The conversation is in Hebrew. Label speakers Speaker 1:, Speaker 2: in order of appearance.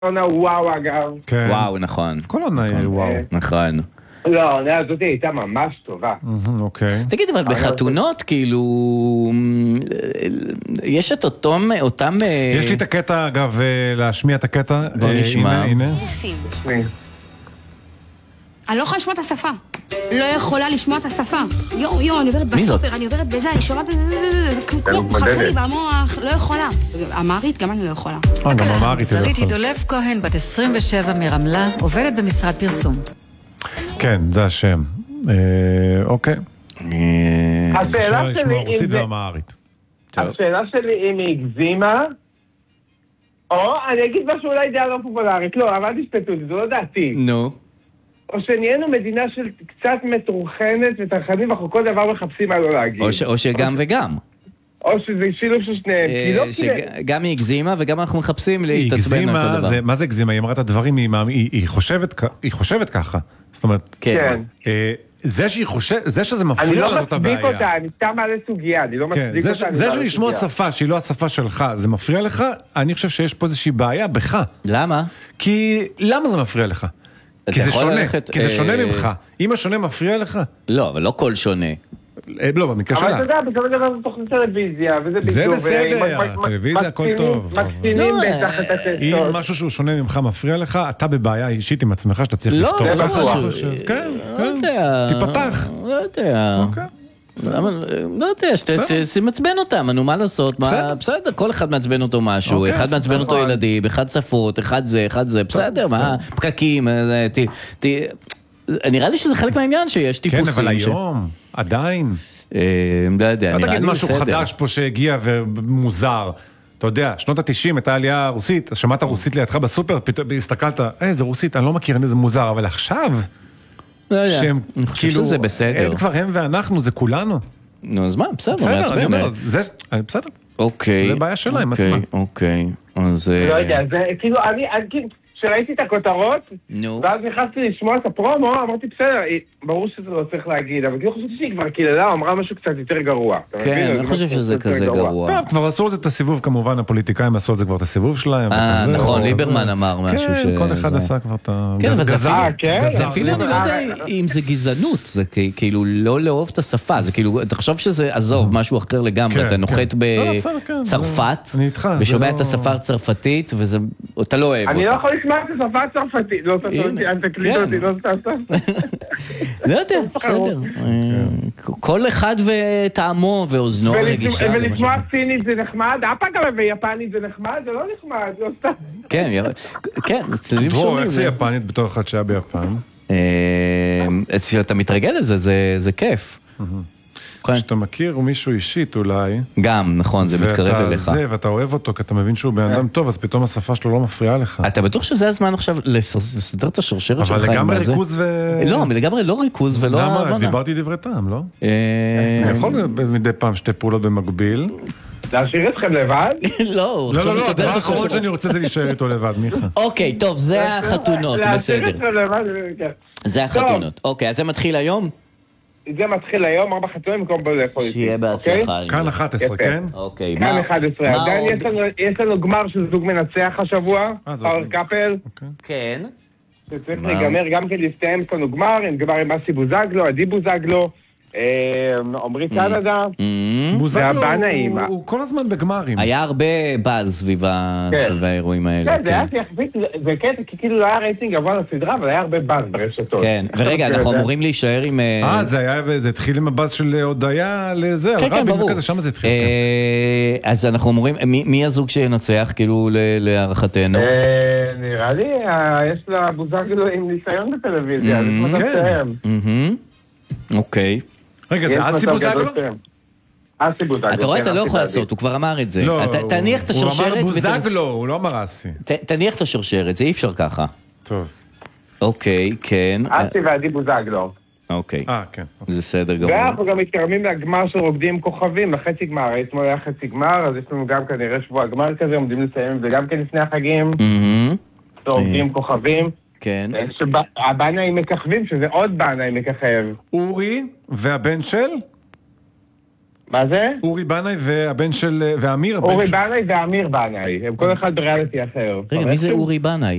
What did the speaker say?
Speaker 1: עונה וואו אגב.
Speaker 2: וואו, נכון.
Speaker 3: כל עונה היא וואו.
Speaker 2: נכון.
Speaker 1: לא, העונה הזאת הייתה ממש טובה.
Speaker 3: אוקיי.
Speaker 2: תגיד, אבל בחתונות, כאילו, יש את אותם...
Speaker 3: יש לי את הקטע, אגב, להשמיע את הקטע.
Speaker 2: בוא נשמע.
Speaker 3: הנה.
Speaker 4: אני לא יכולה לשמוע את השפה. לא יכולה לשמוע את השפה. אני עוברת בסופר, אני עוברת בזה, אני שומעת... כמו חלחל לי במוח, לא יכולה. אמרית, גם אני לא יכולה.
Speaker 3: גם אמרית.
Speaker 5: שרית עידולב כהן, בת 27 מרמלה, עובדת במשרד פרסום.
Speaker 3: כן, זה השם. אוקיי.
Speaker 1: השאלה שלי
Speaker 3: רוסית ואמהרית.
Speaker 1: השאלה שלי אם היא הגזימה, או אני אגיד משהו אולי דעה לא פופולרית, לא, אבל תשפטו, זה לא דעתי.
Speaker 2: נו.
Speaker 1: או שנהיינו מדינה של קצת מטורחנת וטרחנים, ואנחנו כל דבר מחפשים מה לא להגיד.
Speaker 2: או שגם וגם.
Speaker 1: או שזה שילוב של שניהם.
Speaker 2: שגם היא הגזימה וגם אנחנו מחפשים להתעצבן על כל דבר.
Speaker 3: מה זה הגזימה? היא אמרה את הדברים, היא חושבת ככה. זאת אומרת, זה שזה מפריע לה זאת הבעיה.
Speaker 1: אני לא מצדיק אותה, אני סתם מעלה סוגיה, אני לא מצדיק אותה.
Speaker 3: זה שלשמוע שפה שהיא לא השפה שלך, זה מפריע לך, אני חושב שיש פה איזושהי בעיה בך.
Speaker 2: למה?
Speaker 3: כי למה זה מפריע לך? כי זה שונה, כי זה שונה ממך. אם השונה מפריע לך?
Speaker 2: לא, אבל לא כל שונה.
Speaker 3: לא, במקרה שלה.
Speaker 1: אבל אתה יודע, בסופו של דבר זה תוכנית טלוויזיה, וזה ביטוב.
Speaker 3: זה בסדר, טלוויזיה הכל טוב.
Speaker 1: מקטינים בטח את הטסטות.
Speaker 3: אם משהו שהוא שונה ממך מפריע לך, אתה בבעיה אישית עם עצמך שאתה צריך לפתור.
Speaker 2: לא,
Speaker 3: כן,
Speaker 2: תיפתח. לא יודע. לא יודע, שמצבן אותם, נו מה לעשות, בסדר, כל אחד מעצבן אותו משהו, אחד מעצבן אותו ילדים, אחד שפות, אחד זה, בסדר, מה, פקקים, נראה לי שזה חלק מהעניין שיש טיפוסים.
Speaker 3: כן, אבל היום, עדיין.
Speaker 2: לא יודע,
Speaker 3: נראה לי בסדר. משהו חדש פה שהגיע ומוזר. אתה יודע, שנות ה-90 הייתה עלייה רוסית, שמעת רוסית לידך בסופר, פתאום הסתכלת, זה רוסית, אני לא מכיר, זה מוזר, אבל עכשיו...
Speaker 2: אני חושב שזה בסדר.
Speaker 3: אין כבר הם ואנחנו, זה כולנו.
Speaker 2: נו, אז מה, בסדר,
Speaker 3: אני אומר, בסדר.
Speaker 2: אוקיי.
Speaker 3: זה בעיה שלה עם עצמה.
Speaker 2: אוקיי, אז...
Speaker 1: לא יודע, זה כאילו, אני כשראיתי את הכותרות, ואז נכנסתי לשמוע את הפרומו, אמרתי, בסדר, ברור שזה לא צריך להגיד, אבל כאילו חושבתי שהיא כבר קיללה, אמרה משהו קצת יותר גרוע.
Speaker 2: כן, אני חושב שזה כזה גרוע.
Speaker 3: טוב, כבר עשו את הסיבוב, כמובן, הפוליטיקאים עשו את זה כבר את הסיבוב שלהם.
Speaker 2: נכון, ליברמן אמר משהו ש...
Speaker 3: כן, כל אחד עשה כבר את
Speaker 2: הגזענות. זה אפילו, אני לא יודע אם זה גזענות, זה כאילו לא לאהוב את השפה, זה כאילו, תחשוב שזה, עזוב, משהו אחר לגמרי, אתה נוחת בצרפת, ושומע את השפה הצרפתית, ואתה לא אוהב אותה.
Speaker 1: אני לא יכול לשמוע את השפה הצרפתית, לא תקליט אותי, לא סתם.
Speaker 2: לא יודע, בסדר. כל אחד וטעמו ואוזנו רגישה.
Speaker 1: ולשמוע סינית זה נחמד, אפה גם ויפנית זה נחמד, זה לא נחמד, לא סתם.
Speaker 2: כן, צלילים שונים.
Speaker 3: דרור, איך זה יפנית בתור אחד שהיה ביפן?
Speaker 2: אתה מתרגל לזה, זה כיף.
Speaker 3: כשאתה מכיר מישהו אישית אולי,
Speaker 2: גם, נכון, זה מתקרב אליך.
Speaker 3: ואתה אוהב אותו, כי אתה מבין שהוא בן אדם טוב, אז פתאום השפה שלו לא מפריעה לך.
Speaker 2: אתה בטוח שזה הזמן עכשיו לסדר את השרשרת שלך?
Speaker 3: אבל לגמרי ריכוז
Speaker 2: לא, לגמרי לא ריכוז ולא הבנה.
Speaker 3: למה? דיברתי דברי טעם, לא? אני יכול מדי פעם שתי פעולות במקביל.
Speaker 1: להשאיר אתכם לבד?
Speaker 2: לא,
Speaker 3: לא, הדבר האחרון שאני רוצה זה להישאר איתו לבד, מיכה.
Speaker 2: אוקיי, טוב, זה החתונות, בסדר.
Speaker 1: להשאיר אתכם לבד, כן.
Speaker 2: זה החתונות. אוקיי, אז זה מתחיל היום?
Speaker 1: זה מתחיל היום, 4 חתונים, במקום בלאכול איתי.
Speaker 2: שיהיה בהצלחה.
Speaker 3: כאן 11, כן?
Speaker 2: אוקיי.
Speaker 1: כאן 11. עדיין יש לנו גמר של זוג מנצח השבוע, פאוור קאפל.
Speaker 2: כן.
Speaker 1: שצריך להיגמר גם כן להסתיים, יש לנו גמר עם אסי בוזגלו, עדי בוזגלו, עומרי קנדה, והבא נעים.
Speaker 3: הוא כל הזמן בגמרים.
Speaker 2: היה הרבה באז סביב האירועים האלה.
Speaker 1: כן, זה היה יחסית, זה קטע, כי כאילו לא היה רייטינג גבוה לסדרה, אבל היה הרבה באז ברשתות.
Speaker 2: כן, ורגע, אנחנו אמורים להישאר עם...
Speaker 3: זה התחיל עם הבאז של הודיה לזה, על רבין וכזה, שם זה התחיל.
Speaker 2: אז אנחנו אומרים, מי הזוג שינצח, כאילו, להערכתנו?
Speaker 1: נראה לי, יש לה בוזגלו עם ניסיון בטלוויזיה,
Speaker 2: אוקיי.
Speaker 3: רגע, זה אסי בוזגלו?
Speaker 1: אסי בוזגלו.
Speaker 2: אתה רואה, אתה לא יכול לעשות, הוא כבר אמר את זה. תניח את השרשרת.
Speaker 3: הוא אמר בוזגלו, הוא לא אמר אסי.
Speaker 2: תניח את השרשרת, זה אי אפשר ככה.
Speaker 3: טוב.
Speaker 2: אוקיי, כן.
Speaker 1: אסי ועדי בוזגלו.
Speaker 2: אוקיי.
Speaker 3: כן.
Speaker 2: זה סדר גמור.
Speaker 1: ואנחנו גם מתקרבים לגמר של רוקדים כוכבים, לחצי גמר. אתמול היה חצי גמר, אז יש לנו גם כנראה שבוע גמר כזה, עומדים לסיים את זה גם כן לפני החגים. רוקדים כוכבים.
Speaker 2: כן.
Speaker 1: הבנאי מככבים, שזה עוד בנאי מככב.
Speaker 3: אורי והבן של?
Speaker 1: מה זה?
Speaker 3: אורי בנאי והבן של... ואמיר.
Speaker 1: אורי בנאי ואמיר בנאי, הם כל אחד בריאליטי אחר.
Speaker 2: רגע, מי זה אורי בנאי?